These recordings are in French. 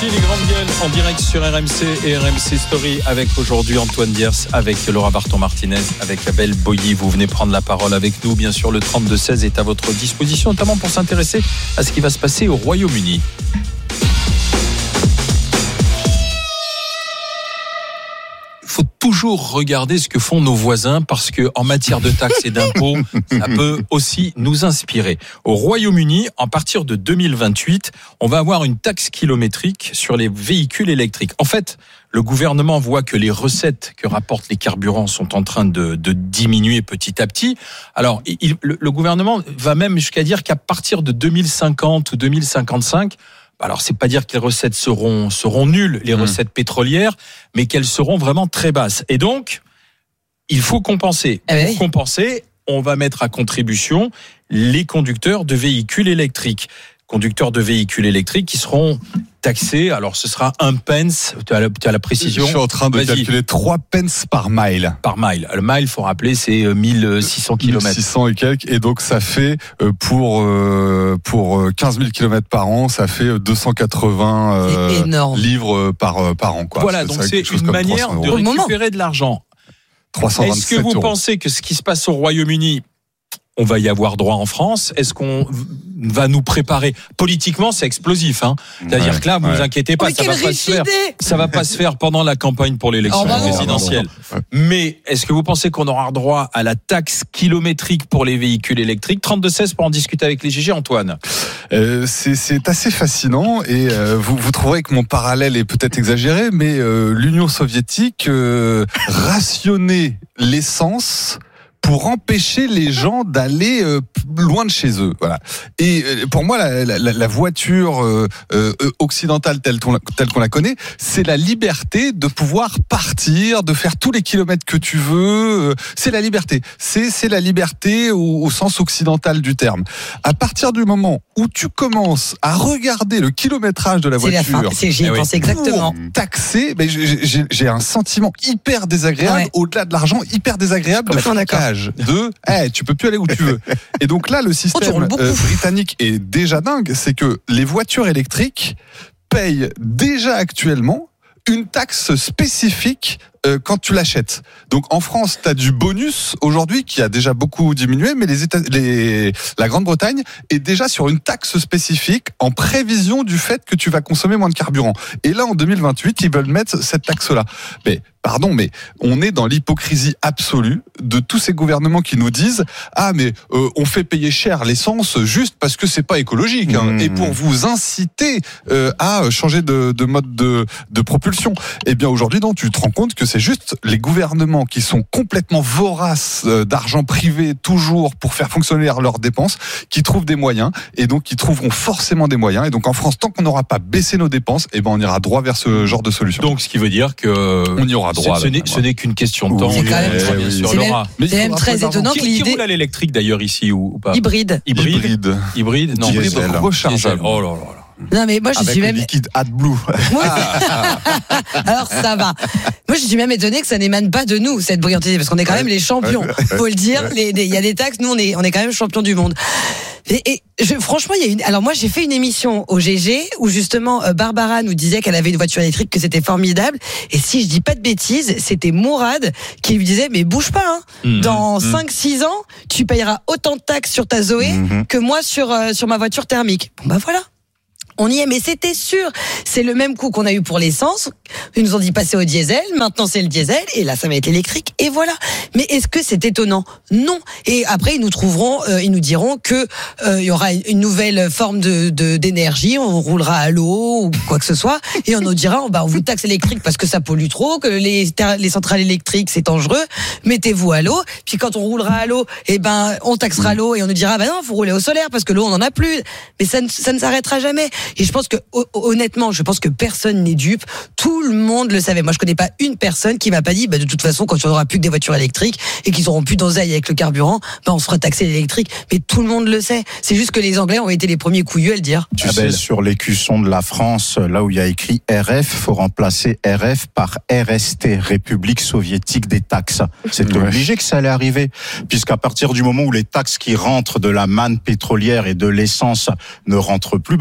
Avicii, les grandes gueules en direct sur RMC et RMC Story avec aujourd'hui Antoine Diers, avec Laura Barton-Martinez, avec Abel Boilly. Vous venez prendre la parole avec nous. Bien sûr, le 32-16 est à votre disposition, notamment pour s'intéresser à ce qui va se passer au Royaume-Uni. Il faut toujours regarder ce que font nos voisins parce que en matière de taxes et d'impôts, ça peut aussi nous inspirer. Au Royaume-Uni, à partir de 2028, on va avoir une taxe kilométrique sur les véhicules électriques. En fait, le gouvernement voit que les recettes que rapportent les carburants sont en train de diminuer petit à petit. Alors, le gouvernement va même jusqu'à dire qu'à partir de 2050 ou 2055, alors, c'est pas dire que les recettes seront nulles, les recettes pétrolières, mais qu'elles seront vraiment très basses. Et donc, il faut compenser. Pour compenser, on va mettre à contribution les conducteurs de véhicules électriques. Conducteurs de véhicules électriques qui seront taxés. Alors, ce sera 1 pence. Tu as la précision. Je suis en train de calculer 3 pence par mile. Par mile. Le mile, faut rappeler, c'est 1600 km. 1600 et quelques. Et donc, ça fait, pour 15 000 km par an, ça fait 280 livres par an, quoi. Voilà. Donc, c'est une manière de récupérer de l'argent. 327 Est-ce que vous pensez que ce qui se passe au Royaume-Uni, on va y avoir droit en France? Est-ce qu'on va nous préparer? Politiquement, c'est explosif, hein. C'est-à-dire que là, vous inquiétez pas, ça va pas se faire. Ça va pas se faire pendant la campagne pour l'élection présidentielle. Mais est-ce que vous pensez qu'on aura droit à la taxe kilométrique pour les véhicules électriques? 32-16 pour en discuter avec les GG, Antoine. C'est assez fascinant et vous trouverez que mon parallèle est peut-être exagéré, mais l'Union soviétique rationnait l'essence pour empêcher les gens d'aller loin de chez eux. Voilà. Et pour moi, la voiture occidentale telle qu'on la connaît, c'est la liberté de pouvoir partir, de faire tous les kilomètres que tu veux. C'est la liberté. C'est la liberté au sens occidental du terme. À partir du moment où tu commences à regarder le kilométrage de la voiture, j'y ai pensé exactement. Taxer, mais j'ai un sentiment hyper désagréable, au-delà de l'argent, hyper désagréable de flocage. Tu peux plus aller où tu veux. Et donc là, le système britannique est déjà dingue, c'est que les voitures électriques payent déjà actuellement une taxe spécifique quand tu l'achètes. Donc en France, tu as du bonus aujourd'hui qui a déjà beaucoup diminué, mais la Grande-Bretagne est déjà sur une taxe spécifique en prévision du fait que tu vas consommer moins de carburant. Et là, en 2028, ils veulent mettre cette taxe-là. Mais pardon, mais on est dans l'hypocrisie absolue de tous ces gouvernements qui nous disent mais on fait payer cher l'essence juste parce que c'est pas écologique, hein, et pour vous inciter à changer de mode de propulsion. Eh bien aujourd'hui, non, tu te rends compte que c'est juste les gouvernements qui sont complètement voraces d'argent privé toujours pour faire fonctionner leurs dépenses, qui trouvent des moyens, et donc qui trouveront forcément des moyens. Et donc en France, tant qu'on n'aura pas baissé nos dépenses, on ira droit vers ce genre de solution. Donc ce qui veut dire que on y aura droit. Ce n'est qu'une question de temps. C'est quand même c'est même très étonnant que l'idée. Qui roule à l'électrique d'ailleurs ici ou pas? Hybride. Non, diesel rechargeable. Oh là là. Non mais moi je suis même liquide AdBlue. Alors ça va. Moi je suis même étonné que ça n'émane pas de nous cette brillantité, parce qu'on est quand même les champions. Faut le dire. Il y a des taxes, nous on est quand même champions du monde. Franchement, alors moi j'ai fait une émission au GG où justement Barbara nous disait qu'elle avait une voiture électrique, que c'était formidable. Et si je dis pas de bêtises, c'était Mourad qui lui disait mais bouge pas, hein. Dans 5-6 ans, tu payeras autant de taxes sur ta Zoé que moi sur ma voiture thermique. Bon voilà. On y est, mais c'était sûr. C'est le même coup qu'on a eu pour l'essence. Ils nous ont dit passer au diesel. Maintenant, c'est le diesel. Et là, ça va être l'électrique. Et voilà. Mais est-ce que c'est étonnant? Non. Et après, ils nous diront que il y aura une nouvelle forme d'énergie. On roulera à l'eau ou quoi que ce soit. Et on nous dira, on vous taxe électrique parce que ça pollue trop, que les centrales électriques, c'est dangereux. Mettez-vous à l'eau. Puis quand on roulera à l'eau, on taxera l'eau et on nous dira, non, faut rouler au solaire parce que l'eau, on en a plus. Mais ça ne s'arrêtera jamais. Et je pense que, honnêtement, personne n'est dupe. Tout le monde le savait. Moi, je connais pas une personne qui m'a pas dit, de toute façon, quand il n'y aura plus que des voitures électriques et qu'ils auront plus d'oseille avec le carburant, on se fera taxer l'électrique. Mais tout le monde le sait. C'est juste que les Anglais ont été les premiers couillus à le dire. Tu sais, sur l'écusson de la France, là où il y a écrit RF, faut remplacer RF par RST, République soviétique des taxes. C'est obligé que ça allait arriver, puisqu'à partir du moment où les taxes qui rentrent de la manne pétrolière et de l'essence ne rentrent plus, il faut remplacer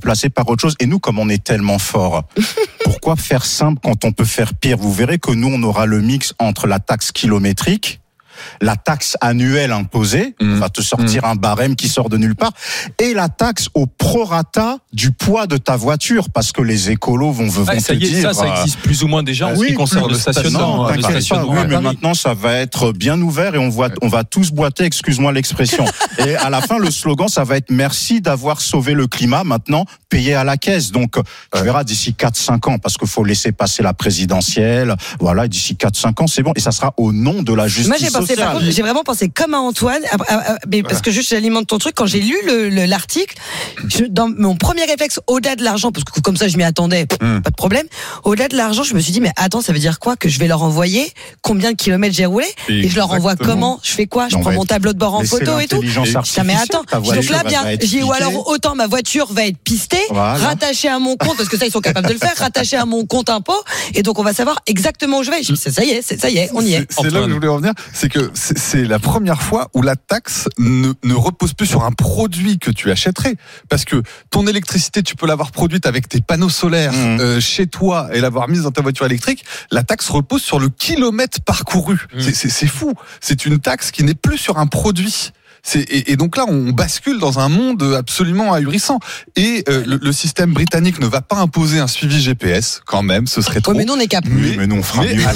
remplacer par autre chose. Et nous, comme on est tellement fort, pourquoi faire simple quand on peut faire pire? Vous verrez que nous, on aura le mix entre la taxe kilométrique, la taxe annuelle imposée, on va te sortir un barème qui sort de nulle part, et la taxe au prorata du poids de ta voiture, parce que les écolos vont te dire... Ça existe plus ou moins déjà en ce qui concerne le stationnement. Oui, mais maintenant, ça va être bien ouvert et on va tous boiter, excuse-moi l'expression. Et à la fin, le slogan, ça va être « Merci d'avoir sauvé le climat, maintenant, payé à la caisse ». Donc, tu verras d'ici 4-5 ans, parce qu'il faut laisser passer la présidentielle, voilà, d'ici 4-5 ans, c'est bon, et ça sera au nom de la justice sociale. Par contre, j'ai vraiment pensé comme à Antoine, parce que juste j'alimente ton truc. Quand j'ai lu l'article, dans mon premier réflexe, au-delà de l'argent, parce que comme ça je m'y attendais, pas de problème. Au-delà de l'argent, je me suis dit mais attends, ça veut dire quoi que je vais leur envoyer combien de kilomètres j'ai roulé et je leur envoie comment, je fais quoi, je prends mon tableau de bord en photo et tout. Mais attends, donc là bien, j'ai ou alors autant ma voiture va être pistée, rattachée à mon compte, parce que ça ils sont capables de le faire, rattachée à mon compte impôt, et donc on va savoir exactement où je vais. Ça y est, on y est. C'est là que je voulais revenir, c'est que c'est la première fois où la taxe ne repose plus sur un produit que tu achèterais. Parce que ton électricité, tu peux l'avoir produite avec tes panneaux solaires chez toi et l'avoir mise dans ta voiture électrique. La taxe repose sur le kilomètre parcouru. C'est fou. C'est une taxe qui n'est plus sur un produit. Et donc là, on bascule dans un monde absolument ahurissant. Et le système britannique ne va pas imposer un suivi GPS, quand même, ce serait trop. Mais nous, on est capable. Mais nous, on fera mieux.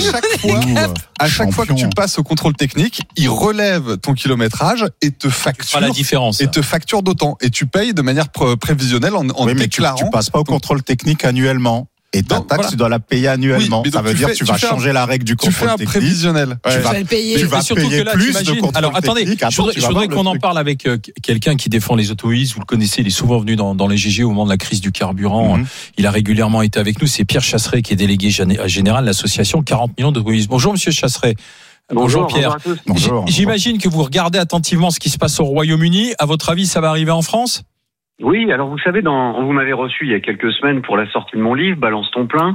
À chaque fois que tu passes au contrôle technique, il relève ton kilométrage et te facture. La différence. Et te facture d'autant. Et tu payes de manière prévisionnelle en déclarant. Mais tu passes pas au contrôle technique annuellement. Et ta taxe, tu dois la payer annuellement. Ça veut dire que tu vas changer la règle du contrôle technique. Tu fais un prévisionnel. Tu vas le payer. Tu vas payer plus de contrôle technique. Alors attendez, je voudrais qu'on en parle avec quelqu'un qui défend les automobilistes. Vous le connaissez, il est souvent venu dans les GG au moment de la crise du carburant. Il a régulièrement été avec nous. C'est Pierre Chasseret qui est délégué général de l'association 40 millions d'automobilistes. Bonjour Monsieur Chasseret. Bonjour Pierre. Bonjour. J'imagine que vous regardez attentivement ce qui se passe au Royaume-Uni. À votre avis, ça va arriver en France ? Oui, alors vous savez, vous m'avez reçu il y a quelques semaines pour la sortie de mon livre, Balance ton plein.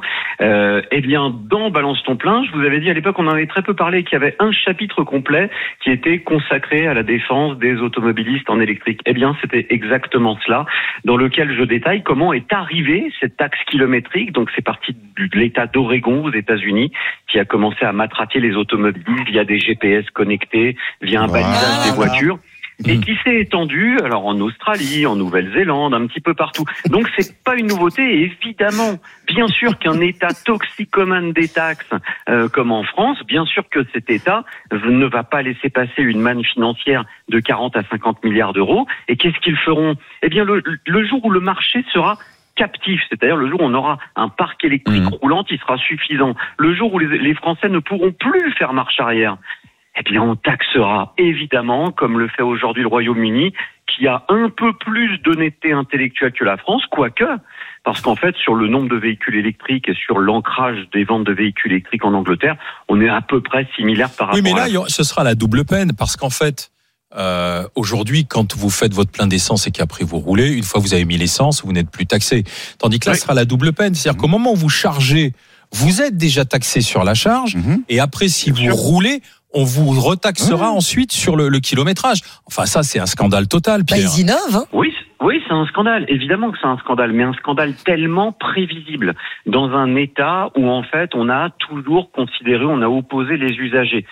Eh bien, dans Balance ton plein, je vous avais dit à l'époque, on en avait très peu parlé, qu'il y avait un chapitre complet qui était consacré à la défense des automobilistes en électrique. Eh bien, c'était exactement cela, dans lequel je détaille comment est arrivée cette taxe kilométrique. Donc, c'est parti de l'État d'Oregon aux États-Unis, qui a commencé à matraquer les automobilistes via des GPS connectés, via un balisage des voitures. Et qui s'est étendu, alors en Australie, en Nouvelle-Zélande, un petit peu partout. Donc c'est pas une nouveauté, et évidemment, bien sûr qu'un État toxicomane des taxes, comme en France, bien sûr que cet État ne va pas laisser passer une manne financière de 40 à 50 milliards d'euros. Et qu'est-ce qu'ils feront ? Eh bien, le jour où le marché sera captif, c'est-à-dire le jour où on aura un parc électrique roulant qui sera suffisant, le jour où les Français ne pourront plus faire marche arrière, eh bien, on taxera évidemment, comme le fait aujourd'hui le Royaume-Uni, qui a un peu plus d'honnêteté intellectuelle que la France, quoique, parce qu'en fait, sur le nombre de véhicules électriques et sur l'ancrage des ventes de véhicules électriques en Angleterre, on est à peu près similaire par rapport à... Oui, mais là, ce sera la double peine, parce qu'en fait, aujourd'hui, quand vous faites votre plein d'essence et qu'après vous roulez, une fois que vous avez mis l'essence, vous n'êtes plus taxé. Tandis que là, ce sera la double peine. C'est-à-dire qu'au moment où vous chargez, vous êtes déjà taxé sur la charge, et après, si vous roulez, on vous retaxera ensuite sur le kilométrage. Enfin, ça, c'est un scandale total, Pierre. Ils innovent, hein. Oui, c'est un scandale. Évidemment que c'est un scandale, mais un scandale tellement prévisible dans un État où, en fait, on a toujours considéré, on a opposé les usagers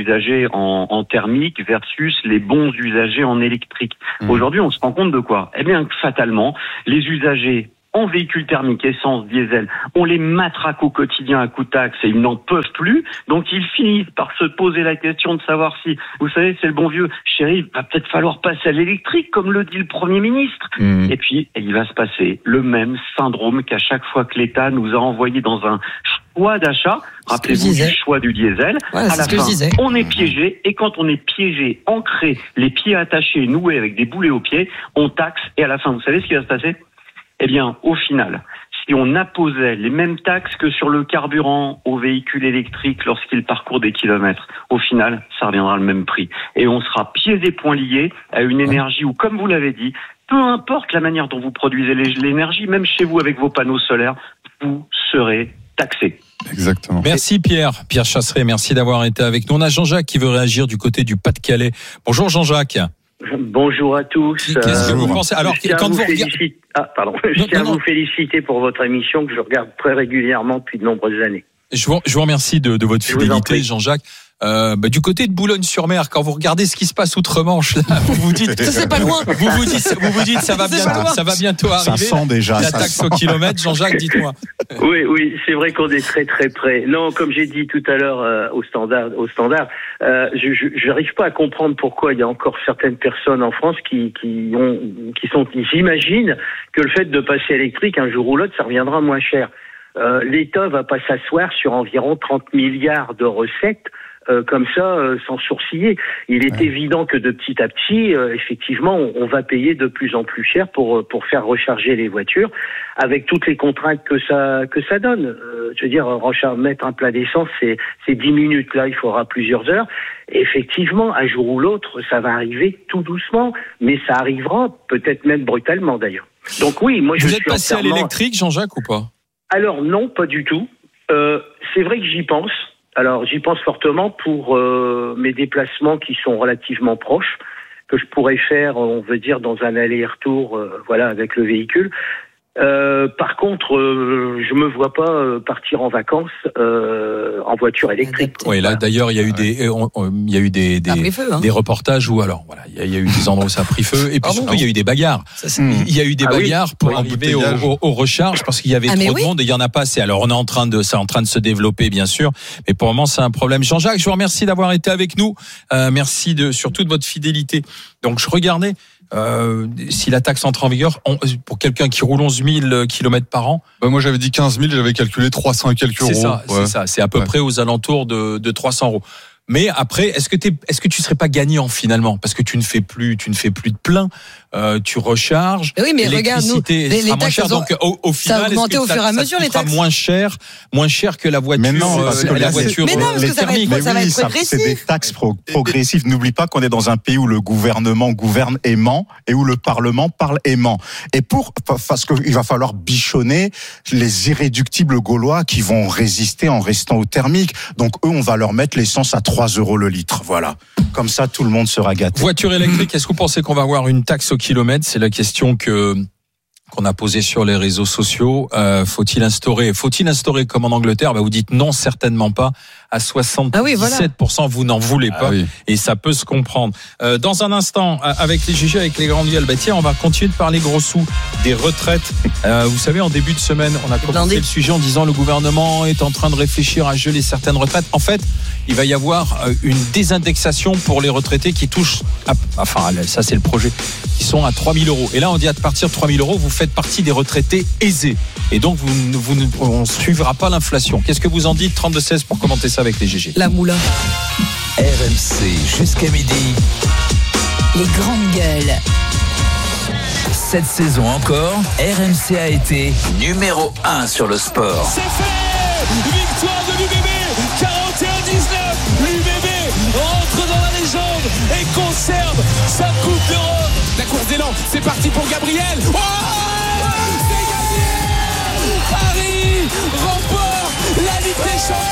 en thermique versus les bons usagers en électrique. Aujourd'hui, on se rend compte de quoi ? Eh bien, fatalement, les usagers en véhicule thermique, essence, diesel, on les matraque au quotidien à coups de taxes et ils n'en peuvent plus. Donc ils finissent par se poser la question de savoir si, vous savez, c'est le bon vieux, chérie, il va peut-être falloir passer à l'électrique, comme le dit le Premier ministre. Et puis, il va se passer le même syndrome qu'à chaque fois que l'État nous a envoyé dans un choix d'achat. Rappelez-vous du choix du diesel. Voilà, à la fin, on est piégé, et quand on est piégé, ancré, les pieds attachés, noués avec des boulets aux pieds, on taxe, et à la fin, vous savez ce qui va se passer ? Eh bien, au final, si on apposait les mêmes taxes que sur le carburant aux véhicules électriques lorsqu'ils parcourent des kilomètres, au final, ça reviendra le même prix. Et on sera pieds et poings liés à une énergie où, comme vous l'avez dit, peu importe la manière dont vous produisez l'énergie, même chez vous avec vos panneaux solaires, vous serez taxé. Exactement. Merci Pierre Chasseret, merci d'avoir été avec nous. On a Jean-Jacques qui veut réagir du côté du Pas-de-Calais. Bonjour Jean-Jacques. Bonjour à tous. Qu'est-ce que vous pensez? Alors, quand vous regardez... Je tiens à vous féliciter pour votre émission que je regarde très régulièrement depuis de nombreuses années. Je vous remercie de votre fidélité, Jean-Jacques. Du côté de Boulogne-sur-Mer, quand vous regardez ce qui se passe outre-Manche, là, vous vous dites, ça c'est pas loin. Vous vous dites, ça va bientôt arriver. Ça sent déjà. La taxe au kilomètre, Jean-Jacques, dites-moi. Oui, c'est vrai qu'on est très très près. Non, comme j'ai dit tout à l'heure au standard, je n'arrive pas à comprendre pourquoi il y a encore certaines personnes en France qui s'imaginent que le fait de passer électrique un jour ou l'autre, ça reviendra moins cher. L'État va pas s'asseoir sur environ 30 milliards de recettes comme ça, sans sourciller. Il est évident que de petit à petit, effectivement, on va payer de plus en plus cher pour faire recharger les voitures, avec toutes les contraintes que ça donne. Je veux dire, mettre un plein d'essence, c'est 10 minutes. Là, il faudra plusieurs heures. Et effectivement, un jour ou l'autre, ça va arriver tout doucement, mais ça arrivera peut-être même brutalement d'ailleurs. Donc oui, moi Vous êtes passé à l'électrique, Jean-Jacques, ou pas? Alors non, pas du tout. C'est vrai que j'y pense. Alors j'y pense fortement pour mes déplacements qui sont relativement proches, que je pourrais faire, on veut dire, dans un aller-retour, avec le véhicule. Par contre, je me vois pas partir en vacances en voiture électrique. Oui, là d'ailleurs, il y a eu des reportages où il y a eu des endroits où ça a pris feu et puis surtout il y a eu des bagarres. Il y a eu des bagarres pour arriver aux recharges parce qu'il y avait trop de monde et il y en a pas assez. Alors on est en train de se développer bien sûr, mais pour le moment c'est un problème. Jean-Jacques, je vous remercie d'avoir été avec nous. Merci surtout de votre fidélité. Donc je regardais si la taxe entre en vigueur, pour quelqu'un qui roule 11 000 km par an. Moi j'avais dit 15 000, j'avais calculé 300 et quelques euros. C'est ça, c'est à peu près aux alentours de 300 euros. Mais après, est-ce que tu serais pas gagnant finalement parce que tu ne fais plus de plein, tu recharges. Oui, mais regarde, nous, les taxes, donc au final, ça a augmenté au fur et à mesure les taxes. moins cher que la voiture. Mais non, parce que la voiture. Mais non, parce que ça va être progressif. C'est des taxes progressives. N'oublie pas qu'on est dans un pays où le gouvernement gouverne aimant et où le Parlement parle aimant. Et parce qu'il va falloir bichonner les irréductibles Gaulois qui vont résister en restant au thermique. Donc eux, on va leur mettre l'essence à 3 euros le litre. Voilà. Comme ça, tout le monde sera gâté. Voiture électrique, est-ce que vous pensez qu'on va avoir une taxe au kilomètre? C'est la question qu'on a posée sur les réseaux sociaux. Faut-il instaurer comme en Angleterre? Vous dites non, certainement pas. À 77%, vous n'en voulez pas. Et ça peut se comprendre. Dans un instant, avec les GG, avec les grandes gueules, on va continuer de parler gros sous des retraites. Vous savez, en début de semaine, on a commencé le sujet en disant le gouvernement est en train de réfléchir à geler certaines retraites. En fait, il va y avoir une désindexation pour les retraités qui touchent, ça c'est le projet, qui sont à 3 000 euros. Et là, on dit à partir de 3 000 euros, vous faites partie des retraités aisés. Et donc, on ne suivra pas l'inflation. Qu'est-ce que vous en dites? 32-16 pour commenter ça avec les GG. La moula. RMC jusqu'à midi. Les grandes gueules. Cette saison encore, RMC a été numéro 1 sur le sport. C'est fait! Victoire de l'UBB, 41-19. L'UBB rentre dans la légende et conserve sa Coupe d'Europe. La course d'élan, c'est parti pour Gabriel. Oh, c'est gagné! Paris remporte la Ligue des Champions.